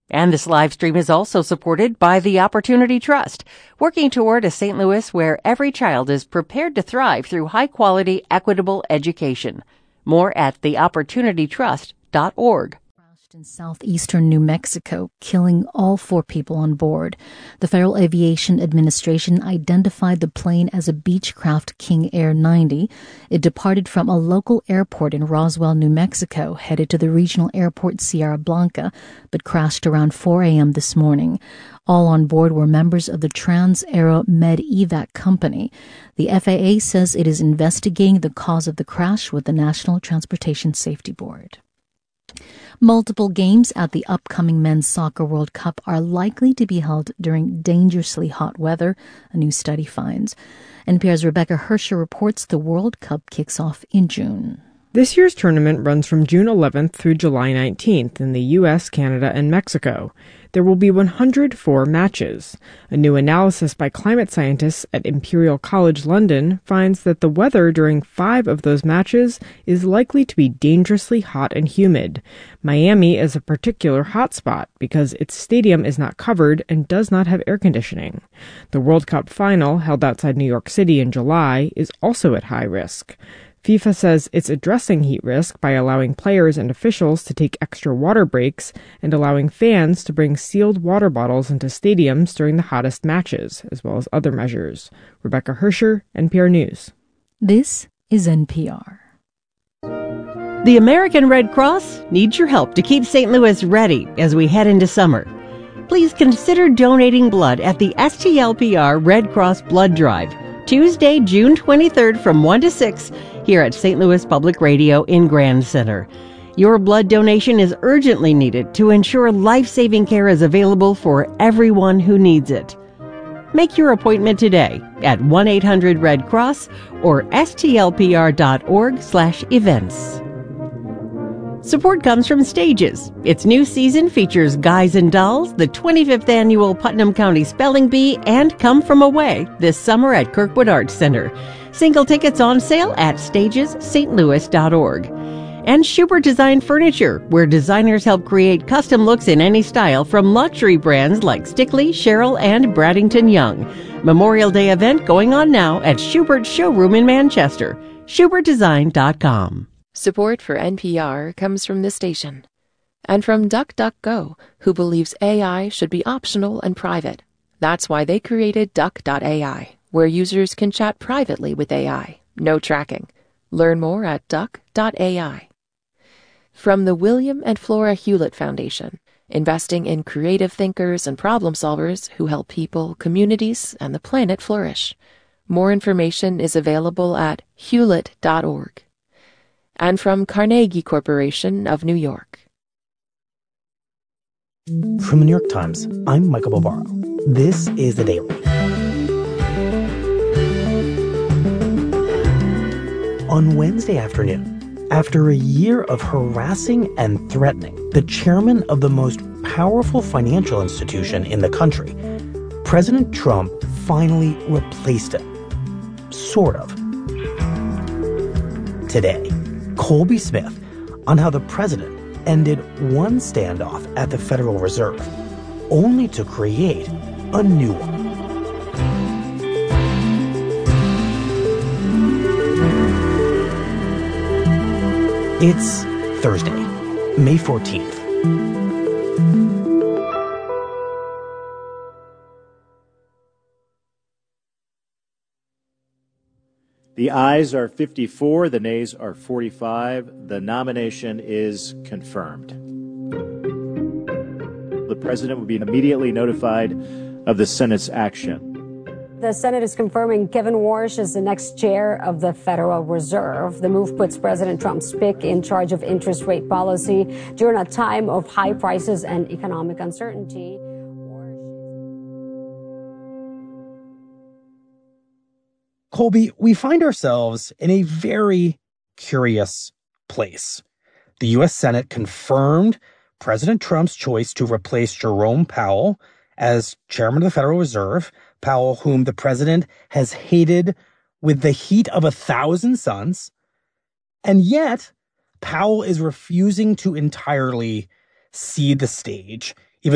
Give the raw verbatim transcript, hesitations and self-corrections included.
And this live stream is also supported by the Opportunity Trust, working toward a Saint Louis where every child is prepared to thrive through high-quality, equitable education. More at the opportunity trust dot org. In southeastern New Mexico, killing all four people on board. The Federal Aviation Administration identified the plane as a Beechcraft King Air ninety. It departed from a local airport in Roswell, New Mexico, headed to the regional airport Sierra Blanca, but crashed around four a.m. this morning. All on board were members of the Trans-Aero Med-Evac company. The F A A says it is investigating the cause of the crash with the National Transportation Safety Board. Multiple games at the upcoming Men's Soccer World Cup are likely to be held during dangerously hot weather, a new study finds. N P R's Rebecca Hersher reports the World Cup kicks off in June. This year's tournament runs from June eleventh through July nineteenth in the U S, Canada, and Mexico. There will be one hundred four matches. A new analysis by climate scientists at Imperial College London finds that the weather during five of those matches is likely to be dangerously hot and humid. Miami is a particular hotspot because its stadium is not covered and does not have air conditioning. The World Cup final, held outside New York City in July, is also at high risk. FIFA says it's addressing heat risk by allowing players and officials to take extra water breaks and allowing fans to bring sealed water bottles into stadiums during the hottest matches, as well as other measures. Rebecca Hersher, N P R News. This is N P R. The American Red Cross needs your help to keep Saint Louis ready as we head into summer. Please consider donating blood at the S T L P R Red Cross Blood Drive, Tuesday, June twenty-third from one to six here at Saint Louis Public Radio in Grand Center. Your blood donation is urgently needed to ensure life-saving care is available for everyone who needs it. Make your appointment today at one eight hundred red cross or S T L P R dot org slash events. Support comes from Stages. Its new season features Guys and Dolls, the twenty-fifth annual Putnam County Spelling Bee, and Come From Away this summer at Kirkwood Arts Center. Single tickets on sale at stages st louis dot org. And Schubert Design Furniture, where designers help create custom looks in any style from luxury brands like Stickley, Sherrill, and Bradington Young. Memorial Day event going on now at Schubert's showroom in Manchester. schubert design dot com. Support for N P R comes from this station and from DuckDuckGo, who believes A I should be optional and private. That's why they created Duck dot A I, where users can chat privately with A I. No tracking. Learn more at Duck dot A I. From the William and Flora Hewlett Foundation, investing in creative thinkers and problem solvers who help people, communities, and the planet flourish. More information is available at hewlett dot org. And from Carnegie Corporation of New York. From the New York Times, I'm Michael Barbaro. This is The Daily. On Wednesday afternoon, after a year of harassing and threatening the chairman of the most powerful financial institution in the country, President Trump finally replaced him. Sort of. Today, Colby Smith on how the president ended one standoff at the Federal Reserve, only to create a new one. It's Thursday, May fourteenth. The ayes are fifty-four, the nays are forty-five. The nomination is confirmed. The president will be immediately notified of the Senate's action. The Senate is confirming Kevin Warsh as the next chair of the Federal Reserve. The move puts President Trump's pick in charge of interest rate policy during a time of high prices and economic uncertainty. Colby, we find ourselves in a very curious place. The U S Senate confirmed President Trump's choice to replace Jerome Powell as chairman of the Federal Reserve, Powell, whom the president has hated with the heat of a thousand suns. And yet, Powell is refusing to entirely cede the stage.